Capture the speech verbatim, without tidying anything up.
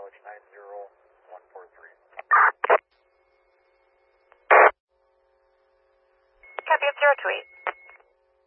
approach nine zero one four three. Copy of zero two eight.